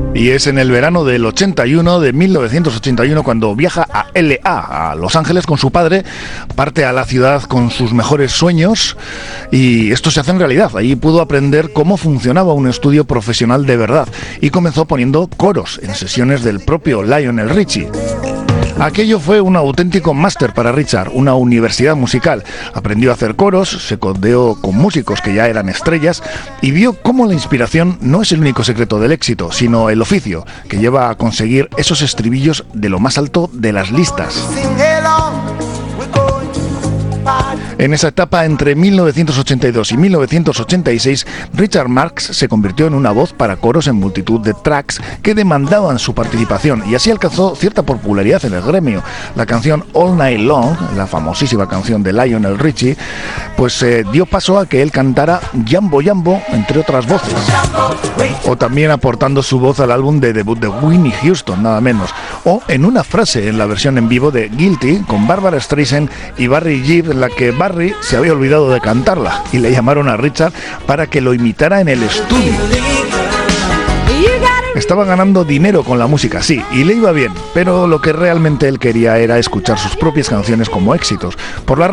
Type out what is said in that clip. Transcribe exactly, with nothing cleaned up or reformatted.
Y es en el verano del ochenta y uno, de mil novecientos ochenta y uno, cuando viaja a L A, a Los Ángeles, con su padre, parte a la ciudad con sus mejores sueños y esto se hace en realidad. Allí pudo aprender cómo funcionaba un estudio profesional de verdad y comenzó poniendo coros en sesiones del propio Lionel Richie. Aquello fue un auténtico máster para Richard, una universidad musical. Aprendió a hacer coros, se codeó con músicos que ya eran estrellas y vio cómo la inspiración no es el único secreto del éxito, sino el oficio que lleva a conseguir esos estribillos de lo más alto de las listas. En esa etapa, entre mil novecientos ochenta y dos y mil novecientos ochenta y seis, Richard Marx se convirtió en una voz para coros en multitud de tracks que demandaban su participación y así alcanzó cierta popularidad en el gremio. La canción All Night Long, la famosísima canción de Lionel Richie, pues eh, dio paso a que él cantara Jambo Jambo, entre otras voces. O también aportando su voz al álbum de debut de Whitney Houston, nada menos. O en una frase en la versión en vivo de Guilty, con Barbra Streisand y Barry Gibb, en la que Barry se había olvidado de cantarla y le llamaron a Richard para que lo imitara en el estudio. Estaba ganando dinero con la música, sí, y le iba bien, pero lo que realmente él quería era escuchar sus propias canciones como éxitos. Por la